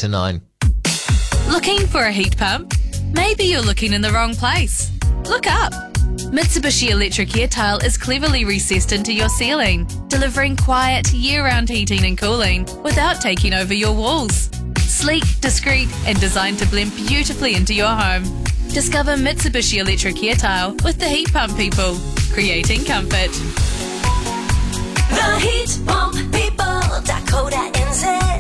to 9. Looking for a heat pump? Maybe you're looking in the wrong place. Look up. Mitsubishi Electric Air Tile is cleverly recessed into your ceiling, delivering quiet, year-round heating and cooling without taking over your walls. Sleek, discreet, and designed to blend beautifully into your home. Discover Mitsubishi Electric Air Tile with the Heat Pump people, creating comfort. The Heat Pump People.co.nz.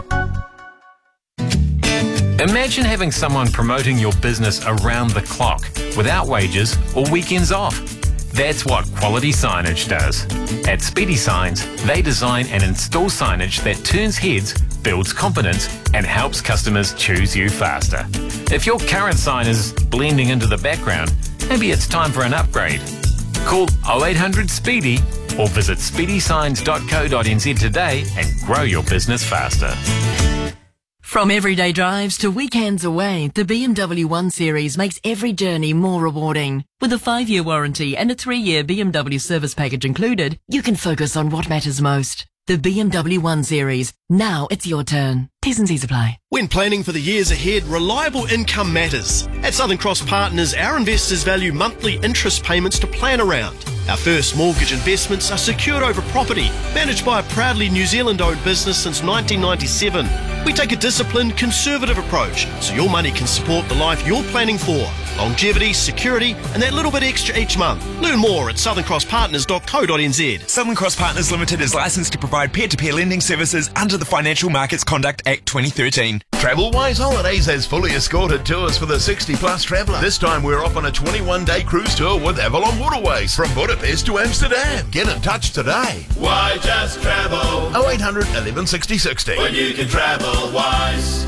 Imagine having someone promoting your business around the clock, without wages or weekends off. That's what Quality Signage does. At Speedy Signs, they design and install signage that turns heads, builds confidence, and helps customers choose you faster. If your current sign is blending into the background, maybe it's time for an upgrade. Call 0800 SPEEDY or visit speedysigns.co.nz today and grow your business faster. From everyday drives to weekends away, the BMW 1 Series makes every journey more rewarding. With a 5-year warranty and a 3-year BMW service package included, you can focus on what matters most. The BMW 1 Series. Now it's your turn. T's and C's apply. When planning for the years ahead, reliable income matters. At Southern Cross Partners, our investors value monthly interest payments to plan around. Our first mortgage investments are secured over property, managed by a proudly New Zealand-owned business since 1997. We take a disciplined, conservative approach so your money can support the life you're planning for. Longevity, security, and that little bit extra each month. Learn more at southerncrosspartners.co.nz. Southern Cross Partners Limited is licensed to provide peer-to-peer lending services under the Financial Markets Conduct Act 2013. Travelwise Holidays has fully escorted tours for the 60-plus traveller. This time we're off on a 21-day cruise tour with Avalon Waterways from Budapest to Amsterdam. Get in touch today. Why just travel? 0800 11 60 60. When you can travel wise.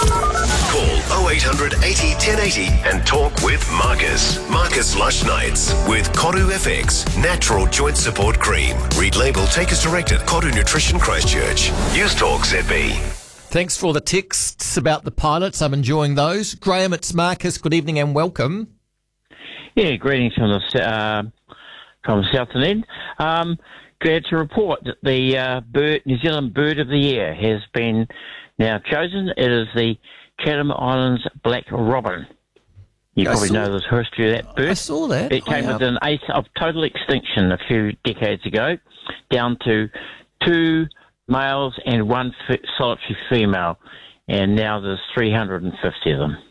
Call 0800 80 1080 and talk with Marcus. Marcus Lush Nights with Koru FX Natural Joint Support Cream. Read label, take as directed. Koru Nutrition Christchurch. News Talk ZB. Thanks for all the texts about the pilots. I'm enjoying those. Graham, it's Marcus. Good evening and welcome. Yeah, greetings from the Southern End. Glad to report that the New Zealand Bird of the Year has been now chosen. It is the Chatham Islands Black Robin. You probably know the history of that bird. I saw that. It came with an ace of total extinction a few decades ago, down to 2 males and 1 solitary female, and now there's 350 of them.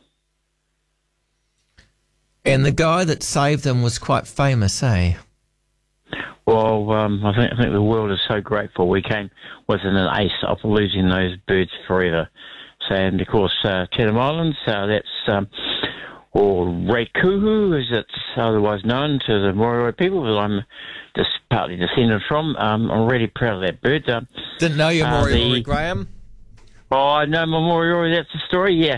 And the guy that saved them was quite famous, eh? Well, I think the world is so grateful. We came within an ace of losing those birds forever. So, and of course, Chatham Islands, that's or Reikuhu, as it's otherwise known to the Moriori people, that I'm just partly descended from. I'm really proud of that bird. Didn't know you're Moriori, Graham. Oh, I know my Moriori, that's the story, yeah.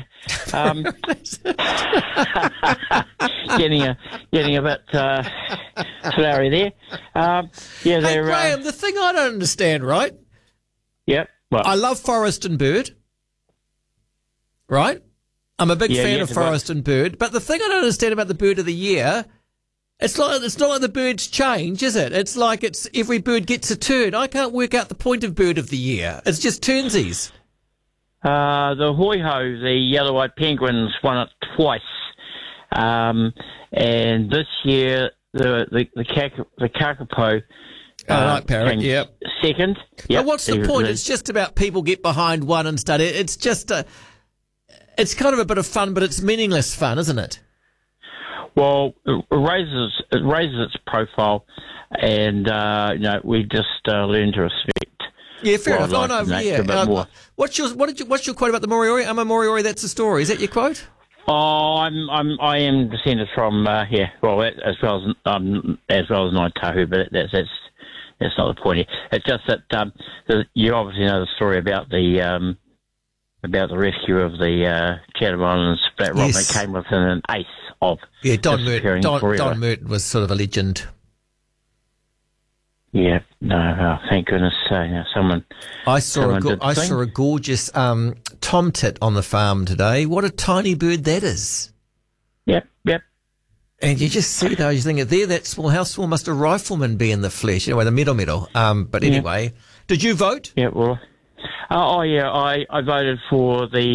Getting a bit flowery there. Hey, Graham, the thing I don't understand, right? Yep. I love Forest and Bird, right? I'm a big fan of Forest and Bird, but the thing I don't understand about the Bird of the Year, it's not like the birds change, is it? It's like it's every bird gets a turn. I can't work out the point of Bird of the Year. It's just turnsies. The hoi-ho, the yellow-eyed penguins, won it twice. And this year, the kakapo parrot, yep. Second. Yep. But what's the point? It's just about people get behind one and start it. It's just it's kind of a bit of fun, but it's meaningless fun, isn't it? Well, it raises its profile, and we just learn to respect. Yeah, fair enough. What's your quote about the Moriori? I'm a Moriori. That's the story. Is that your quote? Oh, I am descended from as well as Ngāi Tahu, but that's not the point here. It's just that you obviously know the story about the rescue of the Chatham Islands Black Robin. It came within an ace of Don Merton. Don Merton was sort of a legend. Yeah, no, thank goodness. Someone. I saw a gorgeous tomtit on the farm today. What a tiny bird that is. Yep. And you just see those, you think, there, that small, how small must a rifleman be in the flesh? Anyway, the middle. But anyway, did you vote? Yeah, well, I voted for the